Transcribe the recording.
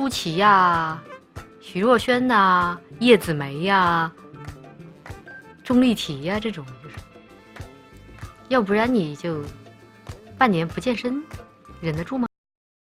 舒淇呀、徐若瑄呐、叶子楣呀、钟丽缇呀这种，就是要不然你就半年不健身，忍得住吗？